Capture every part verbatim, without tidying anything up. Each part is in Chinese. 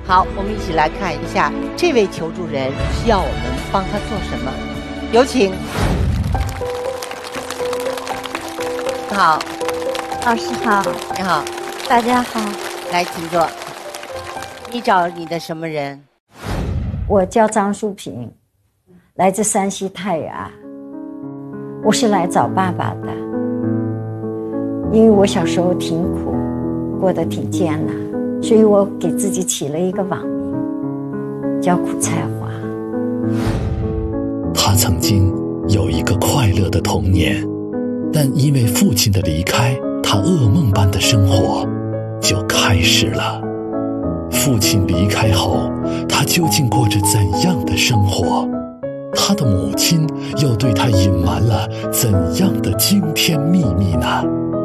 好，我们一起来看一下这位求助人需要我们帮他做什么。有请。你好。 老师好。 你好。 大家好。 来，请坐。你找你的什么人？ 我叫张淑平，来自山西太原。我是来找爸爸的，因为我小时候挺苦，过得挺艰难，所以我给自己起了一个网名，叫苦菜花。 他曾经有一个快乐的童年，但因为父亲的离开，他噩梦般的生活就开始了。父亲离开后，他究竟过着怎样的生活？他的母亲又对他隐瞒了怎样的惊天秘密呢？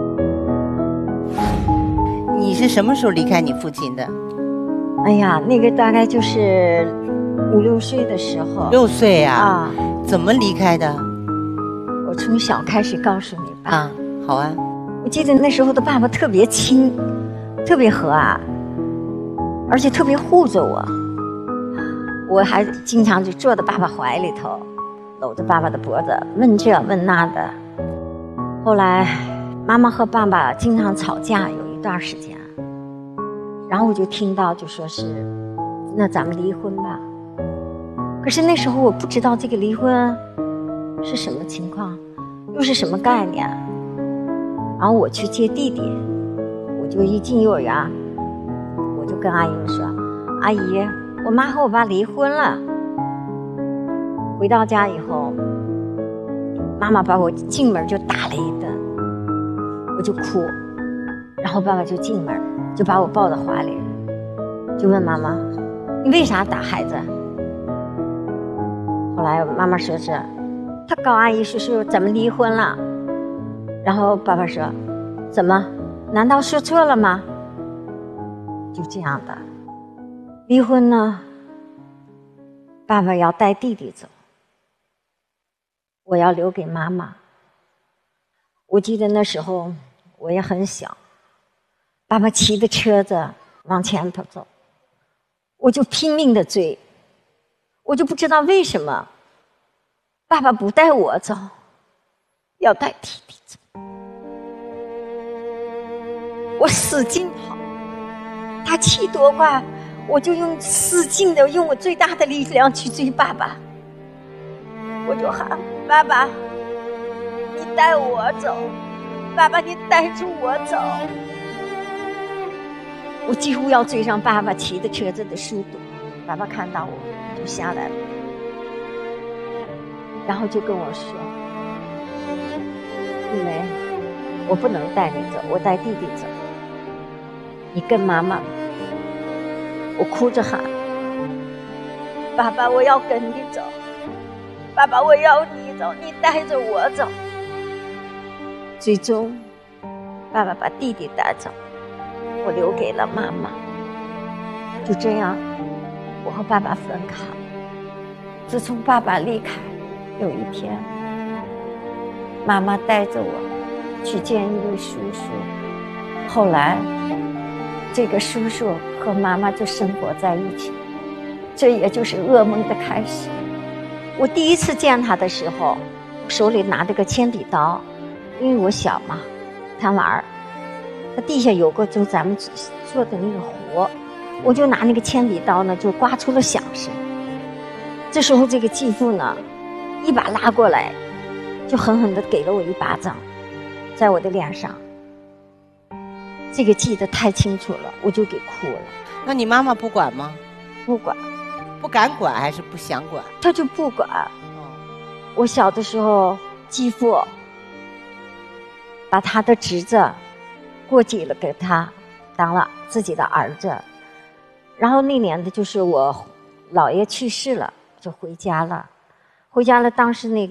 你是什么时候离开你父亲的？ 哎呀，那个大概就是五六岁的时候。 六岁啊？ 啊， 怎么离开的？ 我从小开始告诉你吧。 啊，好啊。 我记得那时候的爸爸特别亲，特别和蔼，而且特别护着我。我还经常就坐在爸爸怀里头，搂着爸爸的脖子，问这问那的。后来妈妈和爸爸经常吵架，有一段时间，然后我就听到就说是那咱们离婚吧。可是那时候我不知道这个离婚是什么情况，又是什么概念。然后我去接弟弟，我就一进幼儿园，我就跟阿姨们说，阿姨，我妈和我爸离婚了。回到家以后，妈妈把我进门就打了一顿，我就哭，然后爸爸就进门就把我抱到怀里，就问妈妈，你为啥打孩子？后来妈妈说是他告阿姨说是咱们离婚了。然后爸爸说，怎么难道说错了吗？就这样的离婚呢，爸爸要带弟弟走，我要留给妈妈。我记得那时候我也很小，爸爸骑着车子往前头走，我就拼命的追，我就不知道为什么爸爸不带我走，要带弟弟走。我使劲跑，他骑多快，我就用使劲的用我最大的力量去追爸爸。我就喊，爸爸你带我走，爸爸你带着我走。我几乎要追上爸爸骑的车子的速度。爸爸看到我就下来了，然后就跟我说，因为我不能带你走，我带弟弟走，你跟妈妈。我哭着喊，爸爸我要跟你走，爸爸我要你走，你带着我走。最终爸爸把弟弟带走，我留给了妈妈。就这样我和爸爸分开。自从爸爸离开，有一天妈妈带着我去见一位叔叔，后来这个叔叔和妈妈就生活在一起，这也就是噩梦的开始。我第一次见他的时候，手里拿着个铅笔刀，因为我小嘛，贪玩儿，他地下有个就咱们做的那个活，我就拿那个铅笔刀呢，就刮出了响声。这时候这个继父呢，一把拉过来，就狠狠地给了我一巴掌，在我的脸上。这个记得太清楚了，我就给哭了。 那你妈妈不管吗？ 不管。 不敢管还是不想管？ 他就不管。 哦， 我小的时候，继父把他的侄子过继了给他，当了自己的儿子。然后那年的就是我姥爷去世了，就回家了。回家了，当时那个